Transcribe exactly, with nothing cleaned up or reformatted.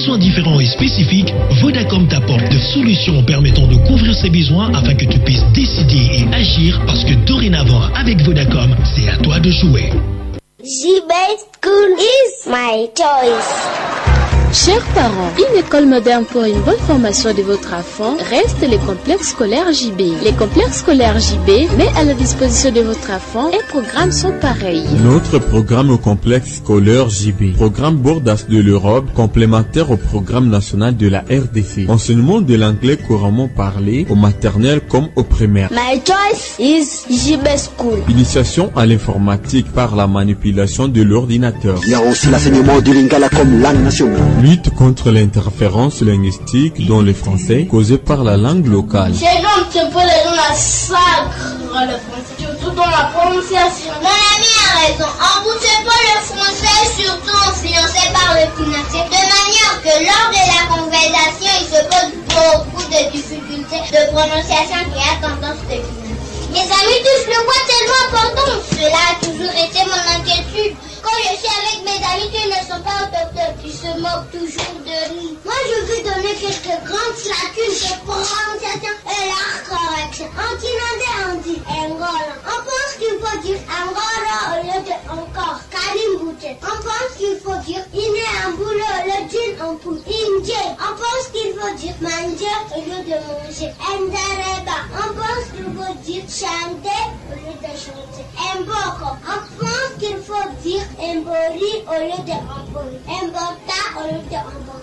besoins différents et spécifiques, Vodacom t'apporte des solutions permettant de couvrir ces besoins afin que tu puisses décider et agir parce que dorénavant, avec Vodacom, c'est à toi de jouer. J B School is my choice. Chers parents, une école moderne pour une bonne formation de votre enfant reste le complexe scolaire J B. Les complexes scolaires J B met à la disposition de votre enfant et programmes sont pareils. Notre programme au complexe scolaire J B, programme Bordas de l'Europe, complémentaire au programme national de la R D C. Enseignement de l'anglais couramment parlé au maternel comme au primaire. My choice is J B School. Initiation à l'informatique par la manipulation de l'ordinateur. Il y a aussi l'enseignement du lingala comme langue nationale. Lutte contre l'interférence linguistique dans le français causée par la langue locale. J'ai donc un peu les gens la sacre le français, surtout dans la prononciation. Mon ami a raison. Embouchez pas le français, surtout influencé par le financier, de manière que lors de la conversation, il se pose beaucoup de difficultés de prononciation qui a tendance de financer. Mes amis touchent le bois tellement important. Cela a toujours été mon inquiétude. Quand je suis avec mes amis qui ne sont pas autochtones, ils se moquent toujours de nous. Moi, je veux donner quelques grandes lacunes de prononciation et la correction. En Kinandé, on dit Angola. On pense qu'il faut dire Angola au lieu de encore. Kalimboute. On pense qu'il faut dire Iné en boulot au lieu d'une ampoule. Indien. On pense qu'il faut dire manger au lieu de manger. Ndareba. On pense qu'il faut dire chanter au lieu de chanter. Mboko. On pense qu'il faut dire Mbori au lieu de Mbori. Mbota au lieu de Mbota.